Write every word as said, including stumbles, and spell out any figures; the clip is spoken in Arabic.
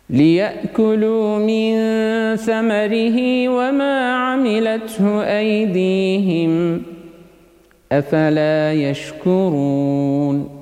ليأكلوا من ثمره وما عملته أيديهم أفلا يشكرون